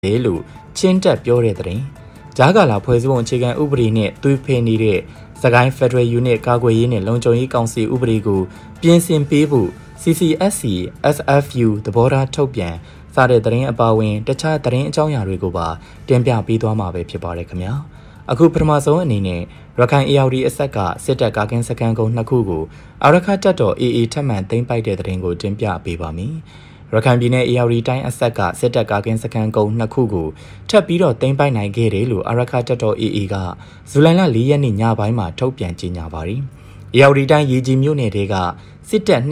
တယ်လို့ချင်းတက်ပြောတဲ့သတင်းဂျာကာလာဖွဲ့စည်းပုံအခြေခံဥပဒေနဲ့သွေးဖယ်နေတဲ့စကိုင်း Federal Unit ကာကွယ်ရေးနဲ့လုံခြုံရေးကောင်စီဥပဒေကိုပြင်ဆင်ပေးဖို့ CCSC SFU သဘောထားထုတ်ပြန်စတဲ့သတင်းအပါအဝင်တခြားသတင်းအကြောင်းအရာတွေကိုပါတင်ပြပေးသွားမှာပဲဖြစ်ပါတယ်ခင်ဗျာအခုပထမဆုံးအနေနဲ့ရခိုင် AOD အဆက်ကစစ်တပ်ကာကင်းစခန်းကုန်း2ခုကိုအာရခတပ်တော် AA ထပ်မံသိမ်းပိုက်တဲ့သတင်းကိုတင်ပြပေးပါမယ်ရခိုင်ပြည်နယ် AOD တိုင်းအဆက်ကစစ်တပ်ကာကင်းစခန်းကုန်း2ခုကိုထပ်ပြီးတော့သိမ်းပိုက်နိုင်ခဲ့တယ်လို့အာရခတပ်တော် AA ကဇူလိုင်လ4ရက်နေ့ညပိုင်းမှာထုတ်ပြန်ကြေညာပါတယ် AOD တိုင်းရေကြီးမြို့နယ်တွေကစစ်တပ်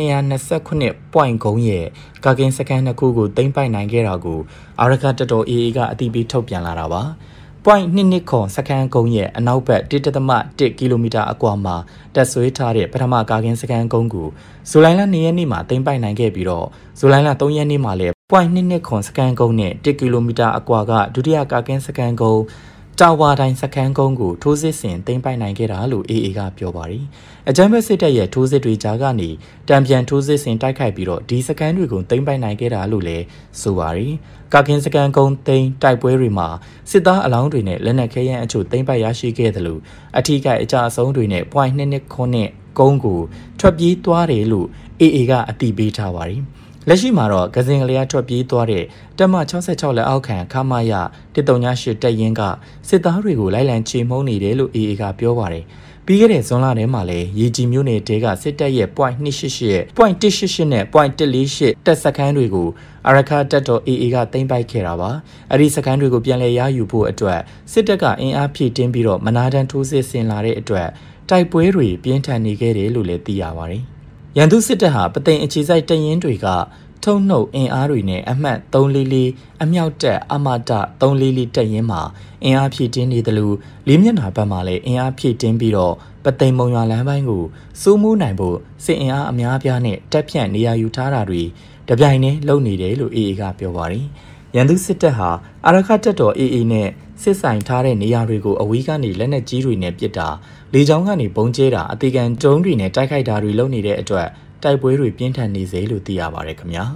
229 point ကုန်းရဲ့ကာကင်းစခန်း2ခုကိုသိမ်းပိုက်နိုင်ခဲ့တာကိုအာရခတပ်တော် AA ကအတည်ပြုထုတ်ပြန်လာတာပါpoint 2ခွန်စခန်းကုန်းရဲ့အနောက်ဘက်1.1ကီလိုမီတာအကွာမှာတက်ဆွေးထားတဲ့ပထမကာကင်းစခန်းကုန်းကိုဇူလိုင်လ2ရက်နေ့မှာသိမ်းပိုက်နိုင်ခဲ့ပြီးတော့ဇူလိုင်လ3ရက်နေ့မှာလည်း point 2ခွန်စခန်းကုန်းနဲ့1ကီလိုမီတာအကွာကဒုတိယကာကင်းစခန်းကုန်းတာဝါတိုင်းစခန်းကုန်းကိုထိုးစစ်ဆင်သိမ်းပိုက်နိုင်ခဲ့တာလို့ AA ကပြောပါတယ်အကြမ်းဖက်စစ်တပ်ရဲ့ထိုးစစ်တွေကြားကနေတံပြန်ထိုးစစ်ဆင်တိုက်ခိုက်ပြီးတော့ဒီစခန်းတွေကိုသိမ်းပိုက်နိုင်ခဲ့တာလို့လည်းဆိုပါတယ်ကာကင်းစခန်းကုန်းသိမ်းတိုက်ပွဲတွေမှာစစ်သားအလောင်းတွေနဲ့လက်နက်ခဲယမ်းအချို့သိမ်းပိုက်ရရှိခဲ့တယ်လို့အထူးကအကြအဆုံးတွေနဲ့ point 2ခွန်နဲ့ကုန်းကိုထွက်ပြေးသွားတယ်လို့ AA ကအတည်ပြုထားပါတယ်လက်ရှိမှာတော့ကစင်ကလေးထွက်ပြေးသွားတဲ့တပ်မ66လက်အောက်ခံခမာယ138တပ်ရင်းကစစ်သားတွေကိုလိုက်လံချေမှုန်းနေတယ်လို့ AA ကပြောပါတယ်ပြီးခဲ့တဲ့ဇွန်လထဲမှာလည်းရေကြီးမြို့နယ်တဲကစစ်တပ်ရဲ့ point 288 point 188နဲ့ point 148တပ်စခန်းတွေကိုအာရခတပ်တော် AA ကသိမ်းပိုက်ခဲ့တာပါအဲ့ဒီစခန်းတွေကိုပြန်လည်ရယူဖို့အတွက်စစ်တပ်ကအင်အားဖြည့်တင်းပြီးတော့မနာတမ်းထိုးစစ်ဆင်လာတဲ့အတွက်တိုက်ပွဲတွေပြင်းထန်နေခဲ့တယ်လို့လည်းသိရပါတယ်ရန်သူစစ်တပ်ဟာပသိမ်အခြေစိုက်တပ်ရင်းတွေကထုံနှုတ်အင်အားတွေနဲ့အမှတ်344အမြောက်တပ်အမတ344တပ်ရင်းမှာအင်အားဖြည့်တင်းနေတယ်လို့လေးမျက်နှာဘက်မှာလည်းအင်အားဖြည့်တင်းပြီးတော့ပသိမ်မုံရွာလမ်းပိုင်းကိုစိုးမိုးနိုင်ဖို့စစ်အင်အားအများပြားနဲ့တပ်ဖြန့်နေရာယူထားတာတွေတပြိုင်တည်းလုပ်နေတယ်လို့ AA ကပြောပါတယ်ရန်သူစစ်တပ်ဟာအာရခတပ်တော် AA နဲ့စစ်ဆိုင်ထားတဲ့နေရာတွေကိုအဝေးကနေလက်နက်ကြီးတွေနဲ့ပစ်တာလေကြောင်းကနေပုံကျဲတာအသေးခံဒုံးတွေနဲ့တိုက်ခိုက်တာတွေလုပ်နေတဲ့အတွက်တိုက်ပွဲတွေပြင်းထန်နေစေလို့သိရပါတယ်ခင်ဗျာ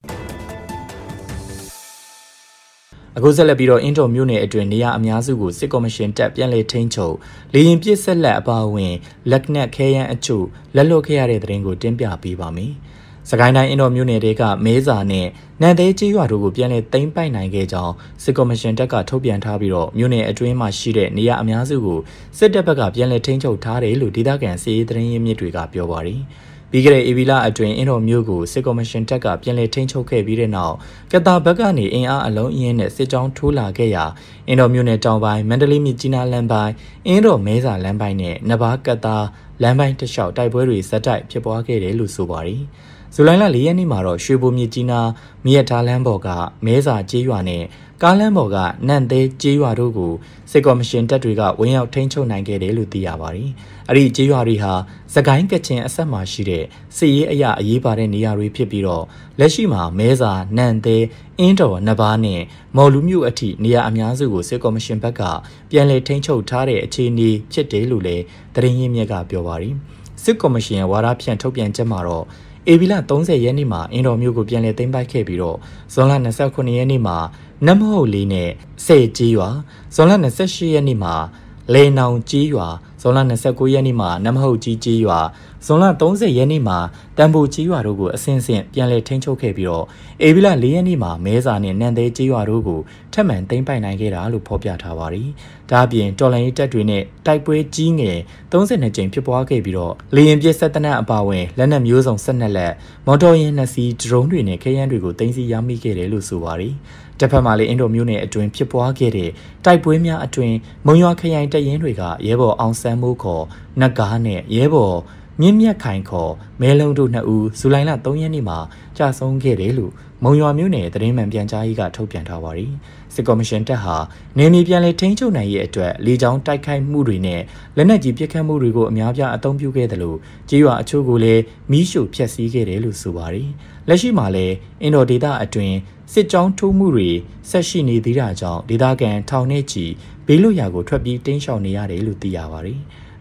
အခုဆက်လက်ပြီးတော့အင်တော်မြို့နယ်အတွင်းနေရာအများစုကိုစစ်ကော်မရှင်တပ်ပြန်လည်ထိန်းချုပ်လေရင်ပစ်ဆက်လက်အပါအဝင်လက်နက်ခဲယမ်းအချို့လက်လွတ်ခဲ့ရတဲ့သတင်းကိုတင်ပြပေးပါမယ်စကိုင်းတိုင်းအင်တော်မြို့နယ်တွေကမဲစာနဲ့နန်သေးကြီးရွာတို့ကိုပြန်လည်သိမ်းပိုက်နိုင်ခဲ့ကြောင်းစစ်ကော်မရှင်တပ်ကထုတ်ပြန်ထားပြီးတော့မြို့နယ်အတွင်းမှာရှိတဲ့နေရာအများစုကိုစစ်တပ်ဘက်ကပြန်လည်ထိန်းချုပ်ထားတယ်လို့ဒေသခံစစ်ရေးသတင်းရင်းမြစ်တွေကပြောပါတယ်ပြီးခဲ့တဲ့ဧပြီလအတွင်းအင်တော်မြို့ကိုစစ်ကော်မရှင်တပ်ကပြန်လည်ထိန်းချုပ်ခဲ့ပြီးတဲ့နောက်ကတာဘက်ကနေအင်အားအလုံးအင်းနဲ့စစ်ကြောင်းထိုးလာခဲ့ရာအင်တော်မြို့နယ်တောင်ပိုင်းမန္တလေးမြစ်ကြီးနားလမ်းပိုင်းအင်တော်မဲစာလမ်းပိုင်းနဲ့နဘာကတာလမ်းပိုင်းတလျှောက်တိုက်ပွဲတွေဇက်တိုက်ဖြစ်ပွားခဲ့တယ်လို့ဆိုပါတယ်ဇူလိုင်လ4ရက်နေ့မှာတော့ရွှေဘိုမြစ်ကြီးနားမြစ်ထားလမ်းပေါ်ကမဲစာကျေးရွာနဲ့ကားလမ်းပေါ်ကနန့်သေးကျေးရွာတို့ကိုစစ်ကော်မရှင်တပ်တွေကဝင်ရောက်ထိန်းချုပ်နိုင်ခဲ့တယ်လို့သိရပါတယ်။အဲ့ဒီကျေးရွာတွေဟာစကိုင်းကချင်အဆက်မှာရှိတဲ့စစ်ရေးအရာအရေးပါတဲ့နေရာတွေဖြစ်ပြီးတော့လက်ရှိမှာမဲစာနန့်သေးအင်းတော်နဘာနဲ့မော်လူမြို့အထိနေရာအများစုကိုစစ်ကော်မရှင်ဘက်ကပြန်လည်ထိန်းချုပ်ထားတဲ့အခြေအနေဖြစ်တယ်လို့လည်းသတင်းရင်းမြစ်ကပြောပါတယ်။စစ်ကော်မရှင်ရဲ့ဝါဒဖြန့်ထုတ်ပြန်ချက်မှာတော့ဧပြီလ30ရက်နေ့မှာအင်တော်မျိုးကိုပြန်လည်သိမ်းပိုက်ခဲ့ပြီးတော့ဇွန်လ29ရက်နေ့မှာနတ်မဟုတ်လေးနဲ့ဆဲကြီးရွာဇွန်လ28ရက်နေ့မှာလေနောင်ကြီးရွာဇွန်လ29ရက်နေ့မှာနတ်မဟုတ်ကြီးကြီးရွာဇွန်လ30ရက်နေ့မှာတန်ဖိုကြီးရွာတို့ကိုအစင်းစင်းပြန်လည်ထိန်းချုပ်ခဲ့ပြီးတော့ဧပြီလ4ရက်နေ့မှာမဲစာနဲ့နန်သေးကြီးရွာတို့ကိုထပ်မံသိမ်းပိုက်နိုင်ခဲ့တာလို့ဖော်ပြထားပါတယ်။ဒါအပြင်တော်လိုင်းတပ်တွေနဲ့တိုက်ပွဲကြီးငယ်32ကြိမ်ဖြစ်ပွားခဲ့ပြီးတော့လေရင်ပြစ်ဆက်တနက်အပါအဝင်လက်နက်မျိုးစုံ12လက်မော်တော်ယာဉ်2စီးဒရုန်းတွေနဲ့ခဲယမ်းတွေကိုသိမ်းဆည်းရမိခဲ့တယ်လို့ဆိုပါတယ်။တစ်ဖက်မှာလည်းအင်ဒိုမျိုးနယ်အတွင်းဖြစ်ပွားခဲ့တဲ့တိုက်ပွဲများအတွင်းမုံရွာခရိုင်တပ်ရင်းတွေကရဲဘော်အောင်ဆန်းမိုးခေါ်နတ်ကားနဲ့ရဲဘော်မြင့်မြတ်ခိုင်ခေါ်မဲလုံးတို့2ဦးဇူလိုင်လ3ရက်နေ့မှာကြာဆုံးခဲ့တယ်လို့မုံရွာမြို့နယ်သတင်းမှန်ပြန်ကြားရေးကထုတ်ပြန်ထားပါတယ်။စစ်ကော်မရှင်တပ်ဟာနေမြေပြန်လည်ထိန်းချုပ်နိုင်ရေးအတွက်လေကြောင်းတိုက်ခိုက်မှုတွေနဲ့လက်နက်ကြီးပစ်ခတ်မှုတွေကိုအများပြားအသုံးပြုခဲ့တယ်လို့ကြေးရွာအချို့ကိုလည်းမီးရှို့ဖျက်ဆီးခဲ့တယ်လို့ဆိုပါတယ်။လက်ရှိမှာလည်းအင်ဒိုဒေတာအတွင်းစစ်ကြောင်းထိုးမှုတွေဆက်ရှိနေသေးတာကြောင့်ဒေသခံထောင်နဲ့ချီဘေးလွတ်ရာကိုထွက်ပြေးတိမ်းရှောင်နေရတယ်လို့သိရပါတယ်။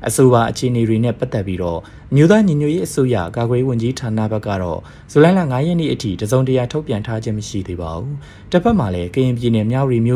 အဆိုပါအခြေအနေတွေနဲ့ပတ်သက်ပြီးတော့မြို့သားညီညွတ်ရေးအစိုးရကာကွယ်ရေးဝန်ကြီးဌာနဘက်ကတော့ဇူလိုင်လ9ရက်နေ့အထိတစုံတရာထုတ်ပြန်ထားခြင်းမရှိသေးပါဘူး။တစ်ဖက်မှာလည်းကရင်ပြည်နယ်မြဝတီ